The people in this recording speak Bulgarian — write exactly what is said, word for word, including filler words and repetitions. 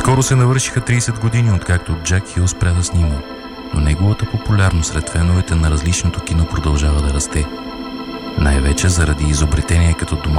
Скоро се навършиха трийсет години, откакто Джак Хил спря да снима, но неговата популярност сред феновете на различното кино продължава да расте. Най-вече заради изобретения като